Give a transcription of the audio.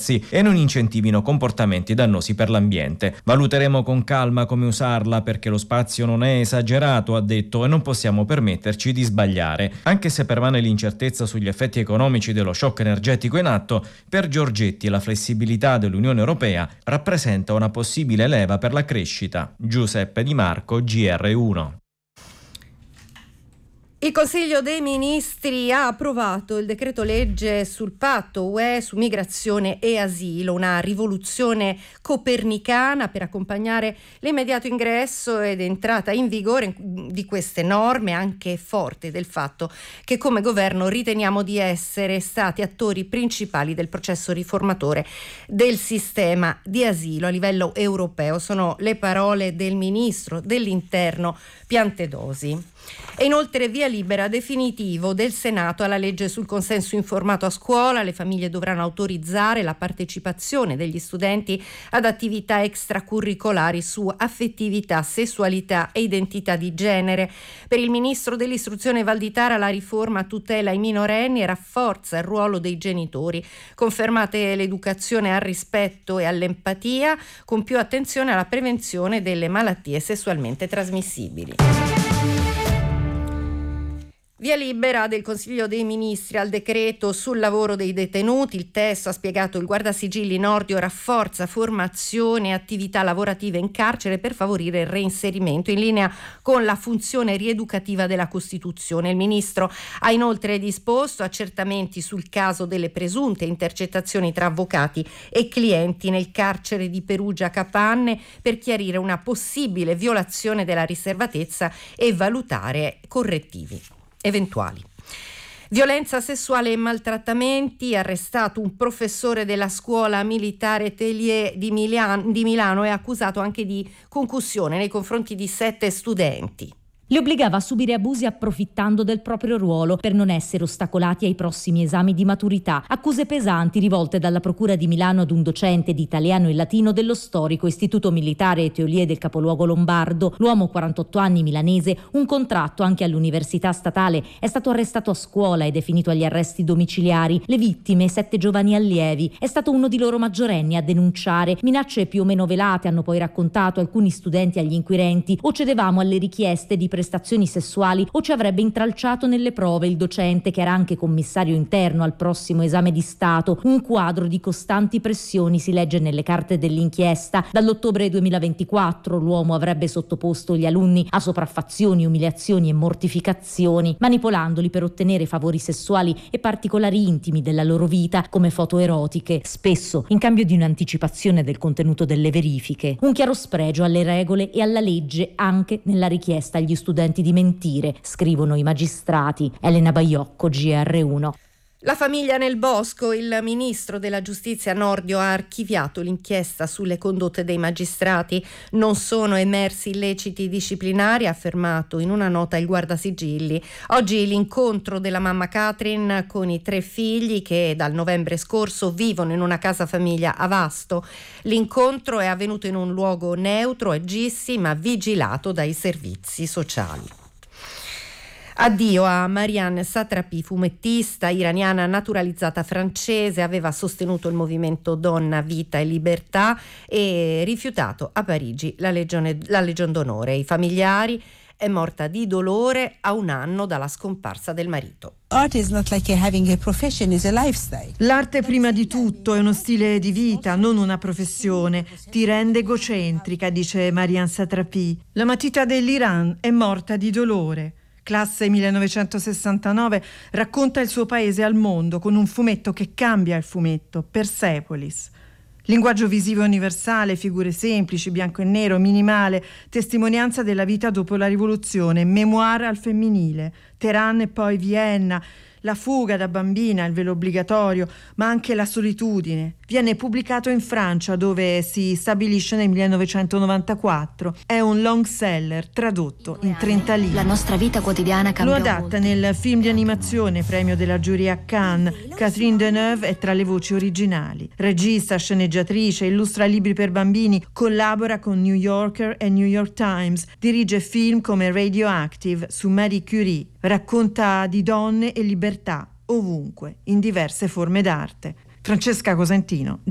prezzi e non incentivino comportamenti dannosi per l'ambiente. Valuteremo con calma come usarla perché lo spazio non è esagerato, ha detto, e non possiamo permetterci di sbagliare. Anche se permane l'incertezza sugli effetti economici dello shock energetico in atto, per Giorgetti la flessibilità dell'Unione Europea rappresenta una possibile leva per la crescita. Giuseppe Di Marco, GR1. Il Consiglio dei Ministri ha approvato il decreto legge sul patto UE su migrazione e asilo, una rivoluzione copernicana per accompagnare l'immediato ingresso ed entrata in vigore di queste norme, anche forte del fatto che come governo riteniamo di essere stati attori principali del processo riformatore del sistema di asilo a livello europeo. Sono le parole del Ministro dell'Interno Piantedosi. E inoltre via libera definitivo del Senato alla legge sul consenso informato a scuola. Le famiglie dovranno autorizzare la partecipazione degli studenti ad attività extracurricolari su affettività, sessualità e identità di genere. Per il ministro dell'istruzione Valditara la riforma tutela i minorenni e rafforza il ruolo dei genitori. Confermate l'educazione al rispetto e all'empatia, con più attenzione alla prevenzione delle malattie sessualmente trasmissibili. Via libera del Consiglio dei Ministri al decreto sul lavoro dei detenuti. Il testo, ha spiegato il Guardasigilli Nordio, rafforza formazione e attività lavorative in carcere per favorire il reinserimento in linea con la funzione rieducativa della Costituzione. Il Ministro ha inoltre disposto accertamenti sul caso delle presunte intercettazioni tra avvocati e clienti nel carcere di Perugia Capanne per chiarire una possibile violazione della riservatezza e valutare correttivi eventuali. Violenza sessuale e maltrattamenti, arrestato un professore della scuola militare Tellier di Milano e accusato anche di concussione nei confronti di 7 studenti. Li obbligava a subire abusi approfittando del proprio ruolo per non essere ostacolati ai prossimi esami di maturità. Accuse pesanti rivolte dalla Procura di Milano ad un docente di italiano e latino dello storico Istituto Militare Etolier del capoluogo lombardo. L'uomo, 48 anni, milanese, un contratto anche all'Università Statale, è stato arrestato a scuola ed è finito agli arresti domiciliari. Le vittime, 7 giovani allievi. È stato uno di loro maggiorenni a denunciare. Minacce più o meno velate hanno poi raccontato alcuni studenti agli inquirenti. O cedevamo alle richieste di prestazioni sessuali o ci avrebbe intralciato nelle prove il docente, che era anche commissario interno al prossimo esame di Stato. Un quadro di costanti pressioni si legge nelle carte dell'inchiesta. Dall'ottobre 2024 l'uomo avrebbe sottoposto gli alunni a sopraffazioni, umiliazioni e mortificazioni, manipolandoli per ottenere favori sessuali e particolari intimi della loro vita, come foto erotiche, spesso in cambio di un'anticipazione del contenuto delle verifiche. Un chiaro spregio alle regole e alla legge anche nella richiesta agli studenti di mentire, scrivono i magistrati. Elena Baiocco, GR1. La famiglia nel bosco. Il ministro della giustizia Nordio ha archiviato l'inchiesta sulle condotte dei magistrati. Non sono emersi illeciti disciplinari, ha affermato in una nota il Guardasigilli. Oggi l'incontro della mamma Catherine con i 3 figli che dal novembre scorso vivono in una casa famiglia a Vasto. L'incontro è avvenuto in un luogo neutro a Gissi, ma vigilato dai servizi sociali. Addio a Marianne Satrapi, fumettista iraniana naturalizzata francese. Aveva sostenuto il movimento Donna, Vita e Libertà e rifiutato a Parigi la Legion d'Onore. I familiari. È morta di dolore a 1 anno dalla scomparsa del marito. L'arte prima di tutto è uno stile di vita, non una professione. Ti rende egocentrica, dice Marianne Satrapi. La matita dell'Iran è morta di dolore. Classe 1969, racconta il suo paese al mondo con un fumetto che cambia il fumetto, Persepolis. Linguaggio visivo universale, figure semplici, bianco e nero, minimale, testimonianza della vita dopo la rivoluzione, memoir al femminile, Teheran e poi Vienna, la fuga da bambina, il velo obbligatorio, ma anche la solitudine. Viene pubblicato in Francia, dove si stabilisce nel 1994. È un long seller tradotto in 30 lingue. La nostra vita quotidiana cambiò. Lo adatta nel film di animazione, premio della giuria a Cannes. Catherine Deneuve è tra le voci originali. Regista, sceneggiatrice, illustra libri per bambini, collabora con New Yorker e New York Times, dirige film come Radioactive su Marie Curie, racconta di donne e libertà ovunque, in diverse forme d'arte. Francesca Cosentino,